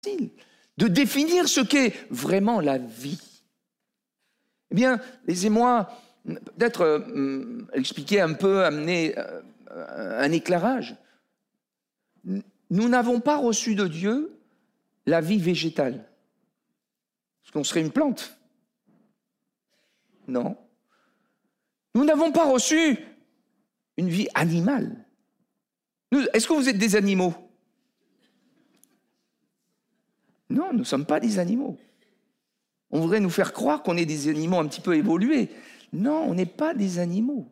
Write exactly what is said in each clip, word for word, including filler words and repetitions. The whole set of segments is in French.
de définir ce qu'est vraiment la vie. Eh bien, laissez-moi peut-être euh, expliquer un peu, amener euh, un éclairage. Nous n'avons pas reçu de Dieu la vie végétale. Parce qu'on serait une plante. Non. Nous n'avons pas reçu une vie animale. Nous, est-ce que vous êtes des animaux? Non, nous ne sommes pas des animaux. On voudrait nous faire croire qu'on est des animaux un petit peu évolués. Non, on n'est pas des animaux.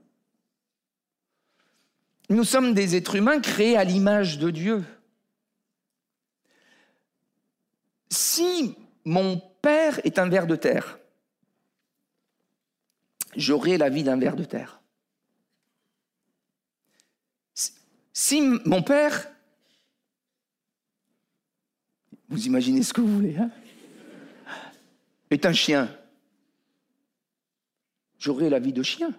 Nous sommes des êtres humains créés à l'image de Dieu. Si mon père est un ver de terre, j'aurai la vie d'un ver de terre. Si mon père, vous imaginez ce que vous voulez, hein, est un chien, j'aurai la vie de chien.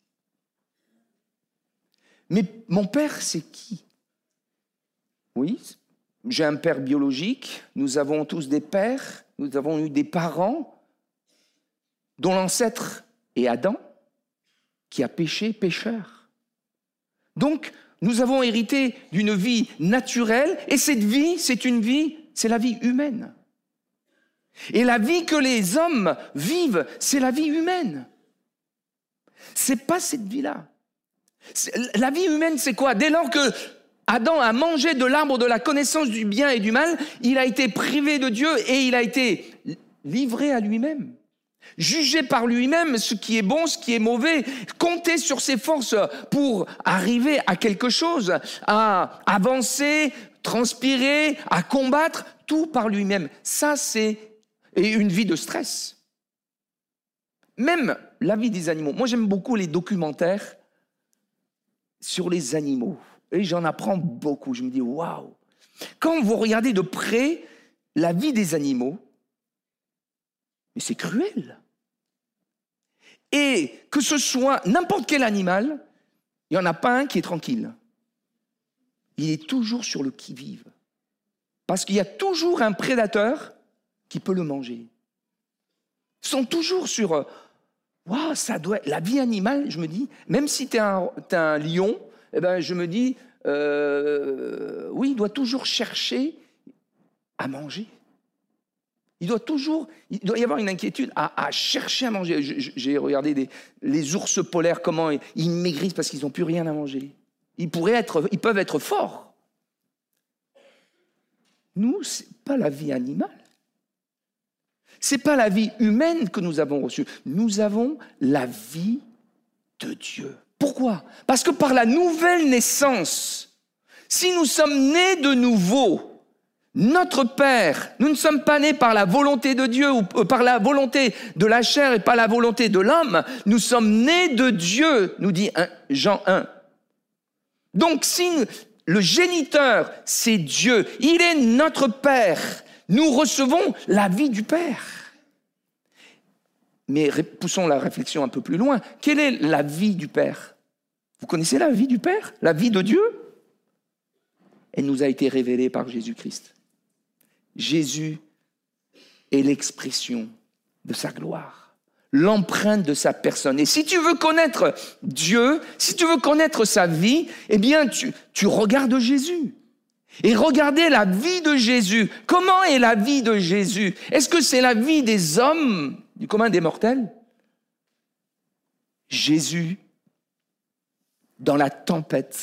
Mais mon père, c'est qui? Oui, j'ai un père biologique, nous avons tous des pères, nous avons eu des parents dont l'ancêtre est Adam, qui a péché, pécheur. Donc, nous avons hérité d'une vie naturelle, et cette vie, c'est une vie, c'est la vie humaine. Et la vie que les hommes vivent, c'est la vie humaine. C'est pas cette vie-là. C'est, la vie humaine, c'est quoi? Dès lors que Adam a mangé de l'arbre de la connaissance du bien et du mal, il a été privé de Dieu et il a été livré à lui-même. Jugé par lui-même ce qui est bon, ce qui est mauvais, compter sur ses forces pour arriver à quelque chose, à avancer, transpirer, à combattre, tout par lui-même. Ça, c'est une vie de stress. Même la vie des animaux. Moi, j'aime beaucoup les documentaires sur les animaux. Et j'en apprends beaucoup. Je me dis, waouh! Quand vous regardez de près la vie des animaux, mais c'est cruel. Et que ce soit n'importe quel animal, il n'y en a pas un qui est tranquille. Il est toujours sur le qui-vive. Parce qu'il y a toujours un prédateur qui peut le manger. Ils sont toujours sur... Waouh, ça doit être... La vie animale, je me dis, même si tu es un, t'es un lion, eh ben, je me dis, euh, oui, il doit toujours chercher à manger. Il doit toujours, il doit y avoir une inquiétude à, à chercher à manger. J'ai regardé des, les ours polaires, comment ils, ils maigrissent parce qu'ils n'ont plus rien à manger. Ils, pourraient être, ils peuvent être forts. Nous, ce n'est pas la vie animale. Ce n'est pas la vie humaine que nous avons reçue. Nous avons la vie de Dieu. Pourquoi? Parce que par la nouvelle naissance, si nous sommes nés de nouveau, notre Père, nous ne sommes pas nés par la volonté de Dieu ou par la volonté de la chair et par la volonté de l'homme, nous sommes nés de Dieu, nous dit Jean un. Donc si le géniteur, c'est Dieu, il est notre Père, nous recevons la vie du Père. Mais poussons la réflexion un peu plus loin. Quelle est la vie du Père? Vous connaissez la vie du Père? La vie de Dieu? Elle nous a été révélée par Jésus-Christ. Jésus est l'expression de sa gloire, l'empreinte de sa personne. Et si tu veux connaître Dieu, si tu veux connaître sa vie, eh bien, tu, tu regardes Jésus. Et regardez la vie de Jésus. Comment est la vie de Jésus? Est-ce que c'est la vie des hommes, du commun des mortels? Jésus, dans la tempête,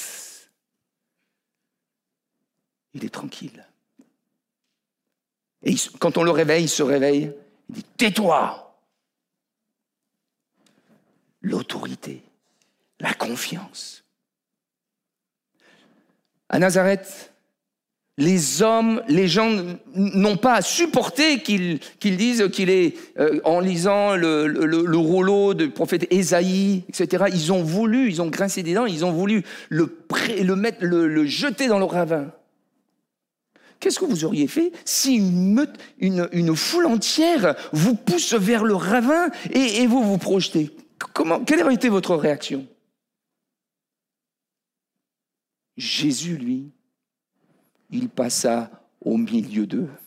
il est tranquille. Et il, quand on le réveille, il se réveille, il dit « Tais-toi !» L'autorité, la confiance. À Nazareth, les hommes, les gens n'ont pas supporté qu'il, qu'il dise qu'il est, euh, en lisant le, le, le rouleau du prophète Ésaïe, et cetera, ils ont voulu, ils ont grincé des dents, ils ont voulu le, pré, le, mettre, le, le jeter dans le ravin. Qu'est-ce que vous auriez fait si une, meute, une, une foule entière vous pousse vers le ravin et, et vous vous projetez? Comment, quelle aurait été votre réaction? Jésus, lui, il passa au milieu d'eux.